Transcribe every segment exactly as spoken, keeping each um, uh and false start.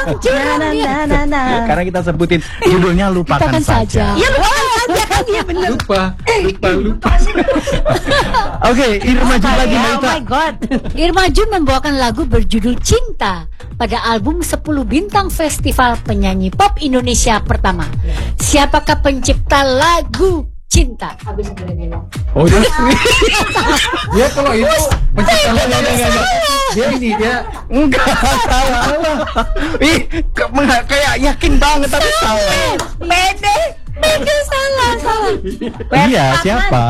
curang dia. Nah, nah, nah. Karena kita sebutin judulnya lupakan, Lupakan saja. saja. Ya lupakan saja kan dia bener. Lupa, lupa, lupa. Oke, Irma Jun lagi Oh Maita. my god. Irma Jun membawakan lagu berjudul Cinta pada album sepuluh Bintang Festival Penyanyi Pop Indonesia pertama. Siapakah pencipta lagu Cinta? Oh dia, dia kalau itu pencipta lagu dia ini dia Enggak salah. Ih, ke- mengha- kayak yakin banget tapi salah. Pede. Itu salah, salah. Iya, siapa?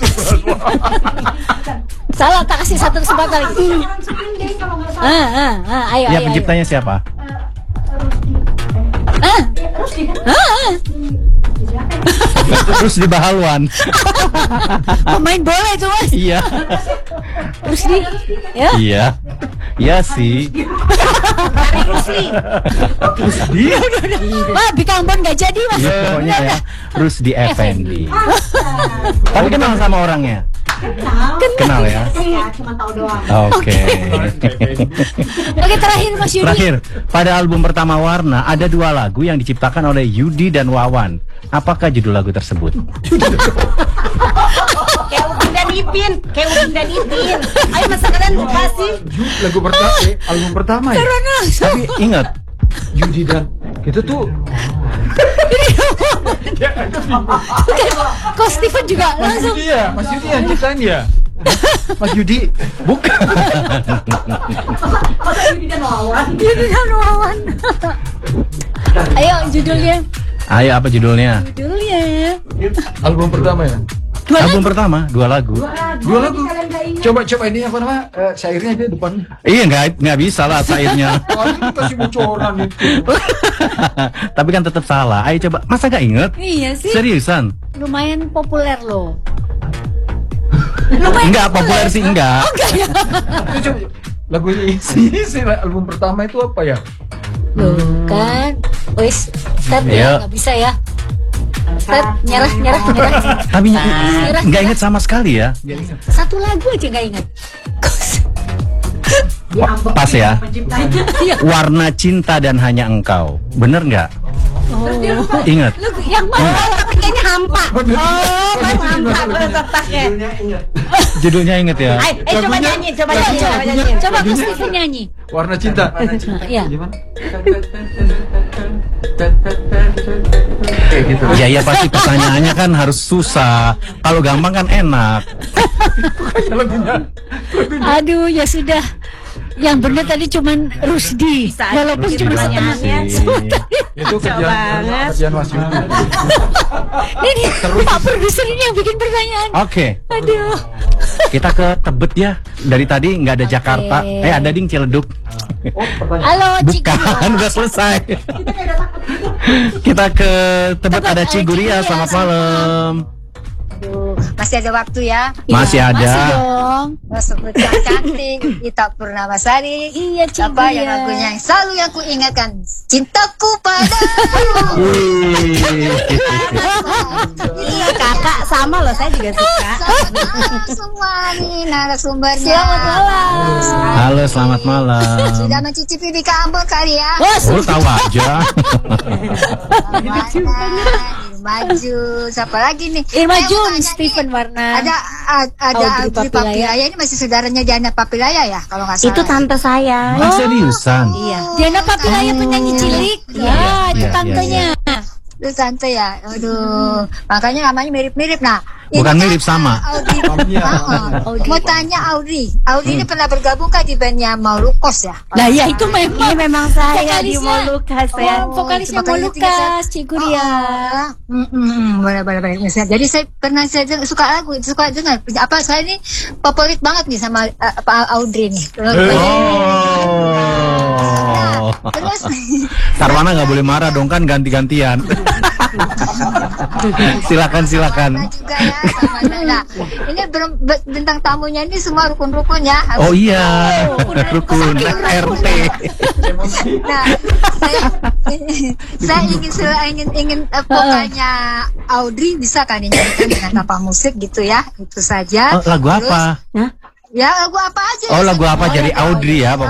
Salah, tak kasih satu kesempatan lagi. Ah, ah, ah, ayo, Ya, ayo, penciptanya siapa? ayo. Ah, ah, Terus di Bahalwan. pemain bola itu mas. Iya. Terus di, ya. Iya. Iya sih. Terus dia Wah, Bikambon nggak jadi mas. ya, pokoknya ya. Terus di Effendi. Tapi kenal sama orangnya? Kenal ya? Oke. Oke, terakhir Mas Yudi. Terakhir, pada album pertama Warna ada dua lagu yang diciptakan oleh Yudi dan Wawan. Apakah judul lagu tersebut? Kayak Udin dan Ipin, kayak Udin dan Ipin. Ayo masa kalian kasih. lagu pertama, eh, album pertama ya. Tapi ingat, Yudi dan kita tuh Kok Steven juga Mas langsung. Yudi ya, Mas Yudi yang ciptain ya. Mas Yudi, bukan. Yudi dan Wawan. Ayo judulnya. Ayo, apa judulnya? Judulnya. album pertama ya. Dua Album pertama, dua lagu. Dua lagu. Coba coba ini apa nama? Eh, syairnya dia depan. Iya, nggak nggak bisa lah syairnya. Oh, ini kasih bocoran itu. Tapi kan tetap salah. Ayo coba, masa nggak inget? Iya sih. Seriusan? Lumayan populer loh. Enggak populer sih, enggak. Ini coba lagunya isi, isi album pertama itu apa ya? Loh kan. Wis, start Iya. ya, nggak bisa ya. Start, nyerah, nyerah, nyerah. Tapi Nyerah. nggak inget sama sekali ya. Satu lagu aja nggak ingat. Pas ya. Warna Cinta dan Hanya Engkau. Bener nggak? Ingat. Lu yang mana? Tapi kayaknya hampa. Oh, kan hampa pesertanya. Judulnya inget ya. Ayo, eh coba nyanyi, coba nyanyi, coba nyanyi. Coba ke Steven nyanyi. Warna Cinta. Iya. Gimana? Kayak gitu. Ya ya pasti pertanyaannya kan harus susah. Kalau gampang kan enak. Lagunya. Aduh, ya sudah. Yang benar tadi cuman Rusdi. Walaupun cuma setengahnya. Itu kerjaan kerjaan Mas Yudi. Ini Pak produser ini yang bikin pertanyaan. Oke, Aduh. kita ke Tebet ya. Dari tadi nggak ada Jakarta. Eh ada ding Ciledug. Halo, Cik. Bukan, udah selesai. Kita ke Tebet, ada Ciguria. Selamat malam. Aduh, masih ada waktu ya. Masih Ya, ada. Masih dong. Sebut yang cantik, Ita Purnamasari. Iya, Cik Apa yang Guria. lagunya yang selalu yang ku ingatkan, cintaku padamu. Iya kakak sama loh, saya juga suka. Semua nih narasumbernya. Selamat malam. Halo, selamat malam. Sudah mencicipi di kampung kali ya. Wah, Oh, tahu aja. Mana, Maju, siapa lagi nih? Irma Saya mau Jun, tanya nih, Steven Warna. Ada a- ada Audrey Audrey Papilaya. Papilaya, ini masih saudaranya Diana Papilaya ya kalau nggak salah. Itu tante saya. Ah, seriusan? Iya. Diana Papilaya penyanyi cilik. Ya, itu Iya, tantenya. Itu tante ya. Aduh, makanya namanya mirip-mirip. Nah, ini Bukan kan, mirip, sama. Audrey. Iya. Ah, ah. Mau tanya Audrey. Audrey ini pernah bergabung kan di bandnya Maulukos ya? Lah ya itu memang. Ini memang saya di Vokalisnya. Molukas ya. Oh, vokalisnya makanya Molukas, Cik Guria. Oh, mm, mm, mm, boleh, boleh, boleh. Misalnya, jadi saya pernah saya dengar- suka lagu, suka dengar. Apa saya ini favorit banget nih sama uh, Pak Audrey nih. Oh. Terus Sarwana nggak boleh marah dong, kan ganti-gantian. Silakan, silakan. sama juga ya sama Nana. Ini ber- ber- bintang tamunya ini semua rukun-rukun ya. Oh iya, rukun R T. Nah, saya, saya ingin sel- ingin ingin uh, vokalnya Audrey bisa kan dinyanyikan dengan tanpa musik gitu ya. Itu saja. Oh, lagu apa? Terus, ya lagu apa aja. Oh, lagu apa? Jadi Audrey ya.